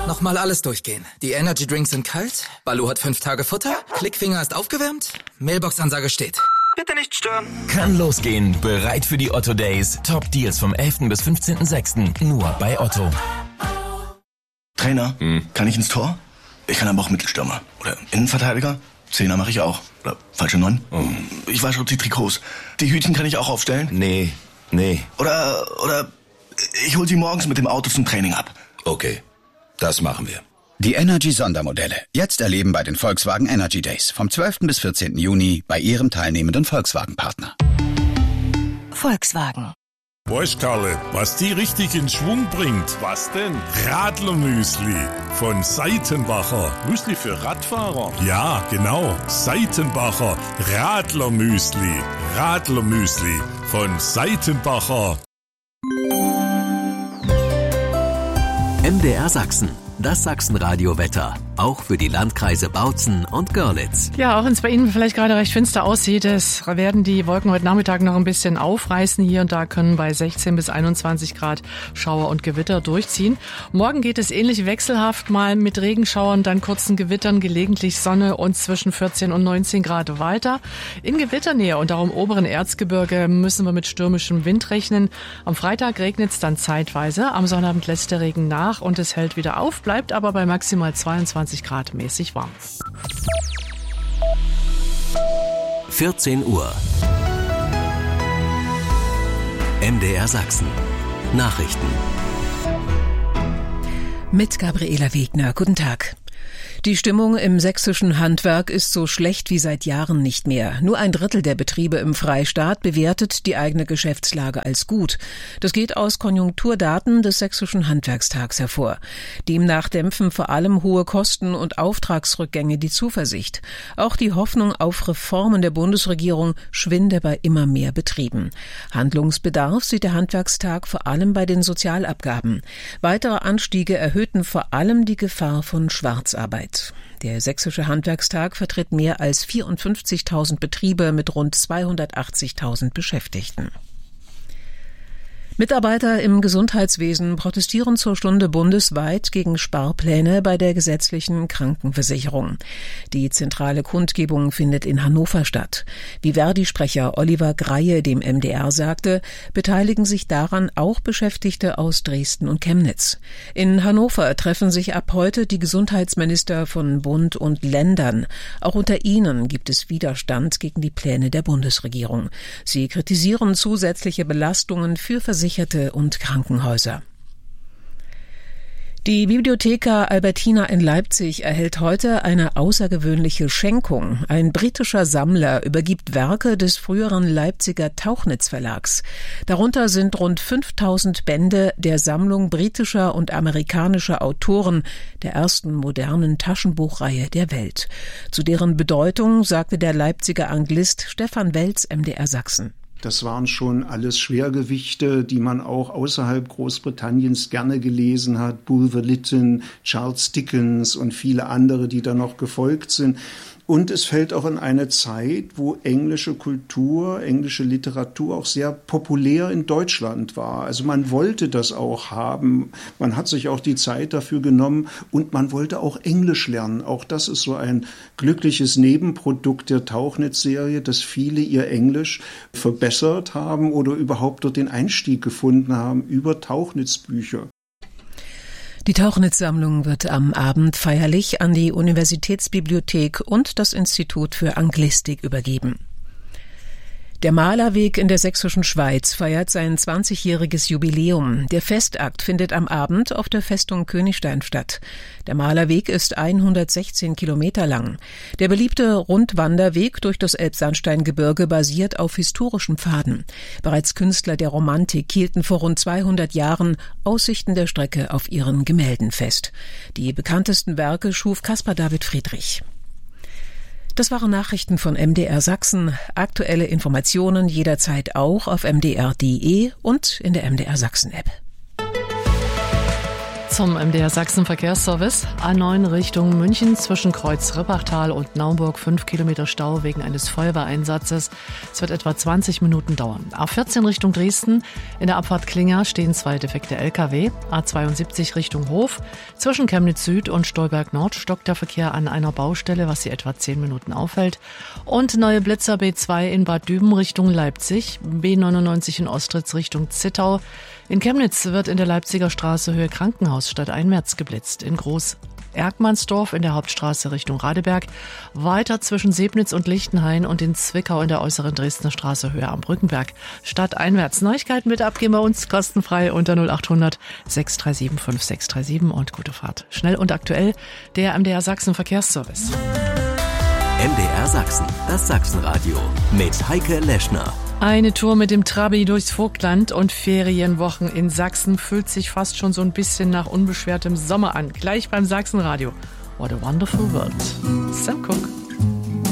Nochmal alles durchgehen. Die Energy Drinks sind kalt, Baloo hat 5 Tage Futter, Klickfinger ist aufgewärmt, Mailbox-Ansage steht. Bitte nicht stören. Kann losgehen. Bereit für die Otto Days. Top Deals vom 11. bis 15.06. Nur bei Otto. Trainer, kann ich ins Tor? Ich kann aber auch Mittelstürmer. Oder Innenverteidiger? Zehner mache ich auch. Oder falsche 9? Ich wasche auch die Trikots. Die Hütchen kann ich auch aufstellen? Nee. Oder ich hol sie morgens mit dem Auto zum Training ab. Okay, das machen wir. Die Energy-Sondermodelle. Jetzt erleben bei den Volkswagen Energy Days. Vom 12. bis 14. Juni bei Ihrem teilnehmenden Volkswagen-Partner. Volkswagen. Weißt, Karle, was die richtig in Schwung bringt? Was denn? Radlermüsli von Seitenbacher. Müsli für Radfahrer? Ja, genau. Seitenbacher Radlermüsli. Radlermüsli von Seitenbacher. MDR Sachsen. Das Sachsenradio-Wetter. Auch für die Landkreise Bautzen und Görlitz. Ja, auch wenn es bei Ihnen vielleicht gerade recht finster aussieht, es werden die Wolken heute Nachmittag noch ein bisschen aufreißen. Hier und da können bei 16 bis 21 Grad Schauer und Gewitter durchziehen. Morgen geht es ähnlich wechselhaft, mal mit Regenschauern, dann kurzen Gewittern, gelegentlich Sonne und zwischen 14 und 19 Grad weiter. In Gewitternähe und auch im oberen Erzgebirge müssen wir mit stürmischem Wind rechnen. Am Freitag regnet es dann zeitweise. Am Sonnabend lässt der Regen nach und es hält wieder auf, bleibt aber bei maximal 22 Grad mäßig warm. 14 Uhr. MDR Sachsen. Nachrichten. Mit Gabriela Wegner. Guten Tag. Die Stimmung im sächsischen Handwerk ist so schlecht wie seit Jahren nicht mehr. Nur 1/3 der Betriebe im Freistaat bewertet die eigene Geschäftslage als gut. Das geht aus Konjunkturdaten des sächsischen Handwerkstags hervor. Demnach dämpfen vor allem hohe Kosten und Auftragsrückgänge die Zuversicht. Auch die Hoffnung auf Reformen der Bundesregierung schwinde bei immer mehr Betrieben. Handlungsbedarf sieht der Handwerkstag vor allem bei den Sozialabgaben. Weitere Anstiege erhöhten vor allem die Gefahr von Schwarzarbeit. Der Sächsische Handwerkstag vertritt mehr als 54.000 Betriebe mit rund 280.000 Beschäftigten. Mitarbeiter im Gesundheitswesen protestieren zur Stunde bundesweit gegen Sparpläne bei der gesetzlichen Krankenversicherung. Die zentrale Kundgebung findet in Hannover statt. Wie Verdi-Sprecher Oliver Greie dem MDR sagte, beteiligen sich daran auch Beschäftigte aus Dresden und Chemnitz. In Hannover treffen sich ab heute die Gesundheitsminister von Bund und Ländern. Auch unter ihnen gibt es Widerstand gegen die Pläne der Bundesregierung. Sie kritisieren zusätzliche Belastungen für Versicherte und Krankenhäuser. Die Bibliotheca Albertina in Leipzig erhält heute eine außergewöhnliche Schenkung. Ein britischer Sammler übergibt Werke des früheren Leipziger Tauchnitz Verlags. Darunter sind rund 5000 Bände der Sammlung britischer und amerikanischer Autoren der ersten modernen Taschenbuchreihe der Welt. Zu deren Bedeutung sagte der Leipziger Anglist Stefan Welz MDR Sachsen. Das waren schon alles Schwergewichte, die man auch außerhalb Großbritanniens gerne gelesen hat. Bulwer Lytton, Charles Dickens und viele andere, die da noch gefolgt sind. Und es fällt auch in eine Zeit, wo englische Kultur, englische Literatur auch sehr populär in Deutschland war. Also man wollte das auch haben. Man hat sich auch die Zeit dafür genommen und man wollte auch Englisch lernen. Auch das ist so ein glückliches Nebenprodukt der Tauchnitz-Serie, dass viele ihr Englisch verbessert haben oder überhaupt dort den Einstieg gefunden haben über Tauchnitz-Bücher. Die Tauchnitz-Sammlung wird am Abend feierlich an die Universitätsbibliothek und das Institut für Anglistik übergeben. Der Malerweg in der sächsischen Schweiz feiert sein 20-jähriges Jubiläum. Der Festakt findet am Abend auf der Festung Königstein statt. Der Malerweg ist 116 Kilometer lang. Der beliebte Rundwanderweg durch das Elbsandsteingebirge basiert auf historischen Pfaden. Bereits Künstler der Romantik hielten vor rund 200 Jahren Aussichten der Strecke auf ihren Gemälden fest. Die bekanntesten Werke schuf Caspar David Friedrich. Das waren Nachrichten von MDR Sachsen. Aktuelle Informationen jederzeit auch auf mdr.de und in der MDR Sachsen App. zum MDR Sachsen Verkehrsservice. A9 Richtung München zwischen Kreuz-Rippachtal und Naumburg 5 Kilometer Stau wegen eines Feuerwehreinsatzes. Es wird etwa 20 Minuten dauern. A14 Richtung Dresden. In der Abfahrt Klinger stehen 2 defekte LKW. A72 Richtung Hof. Zwischen Chemnitz Süd und Stolberg Nord stockt der Verkehr an einer Baustelle, was sie etwa 10 Minuten aufhält. Und neue Blitzer B2 in Bad Düben Richtung Leipzig. B99 in Ostritz Richtung Zittau. In Chemnitz wird in der Leipziger Straße Höhe Krankenhaus stadteinwärts geblitzt. In Groß-Erkmannsdorf in der Hauptstraße Richtung Radeberg. Weiter zwischen Sebnitz und Lichtenhain und in Zwickau in der äußeren Dresdner Straße Höhe am Brückenberg. Stadteinwärts. Neuigkeiten bitte abgeben bei uns kostenfrei unter 0800 637 5637 und gute Fahrt. Schnell und aktuell der MDR Sachsen Verkehrsservice. MDR Sachsen, das Sachsenradio mit Heike Leschner. Eine Tour mit dem Trabi durchs Vogtland und Ferienwochen in Sachsen fühlt sich fast schon so ein bisschen nach unbeschwertem Sommer an. Gleich beim Sachsenradio. What a wonderful world. Sam Cooke.